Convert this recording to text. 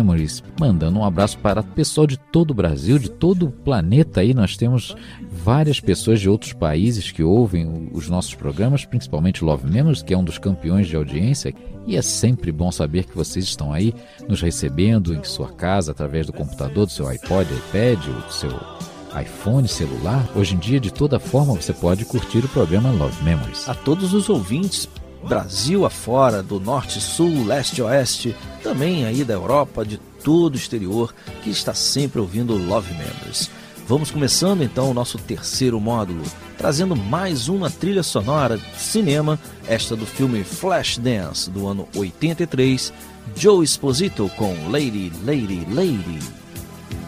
Memories, mandando um abraço para o pessoal de todo o Brasil, de todo o planeta aí. Nós temos várias pessoas de outros países que ouvem os nossos programas, principalmente Love Memories, que é um dos campeões de audiência, e é sempre bom saber que vocês estão aí nos recebendo em sua casa, através do computador, do seu iPod, iPad, ou do seu iPhone, celular. Hoje em dia, de toda forma, você pode curtir o programa Love Memories. A todos os ouvintes, Brasil afora, do norte, sul, leste, oeste, também aí da Europa, de todo o exterior, que está sempre ouvindo Love Memories. Vamos começando então o nosso terceiro módulo, trazendo mais uma trilha sonora de cinema, esta do filme Flashdance, do ano 83, Joe Esposito com Lady, Lady, Lady.